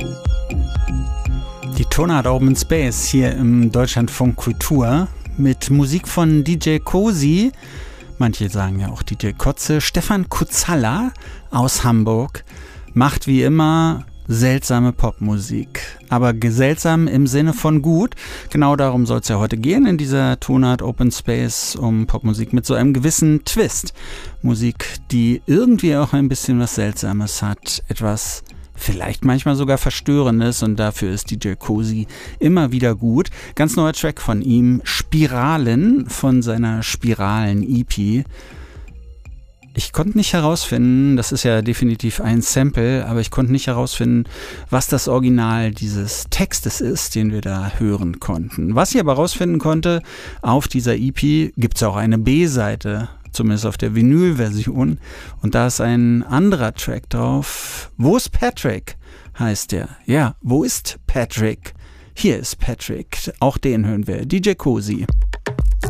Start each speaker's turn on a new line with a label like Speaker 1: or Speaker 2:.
Speaker 1: Die Tonart Open Space hier im Deutschlandfunk Kultur mit Musik von DJ Cosi, manche sagen ja auch DJ Kotze. Stefan Kutzalla aus Hamburg macht wie immer seltsame Popmusik, aber seltsam im Sinne von gut. Genau darum soll es ja heute gehen in dieser Tonart Open Space, um Popmusik mit so einem gewissen Twist. Musik, die irgendwie auch ein bisschen was Seltsames hat, etwas vielleicht manchmal sogar Verstörendes, und dafür ist DJ Cosi immer wieder gut. Ganz neuer Track von ihm, Spiralen, von seiner Spiralen-EP. Ich konnte nicht herausfinden, das ist ja definitiv ein Sample, aber ich konnte nicht herausfinden, was das Original dieses Textes ist, den wir da hören konnten. Was ich aber herausfinden konnte, auf dieser EP gibt es auch eine B-Seite, zumindest auf der Vinyl-Version, und da ist ein anderer Track drauf. Wo ist Patrick? Heißt der. Ja, wo ist Patrick? Hier ist Patrick. Auch den hören wir. DJ Cosi.